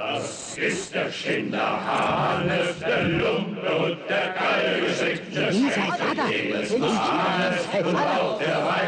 Das ist der Schinderhannes, der Lumpe und der Galgenstrick. Wie sein Vater. Der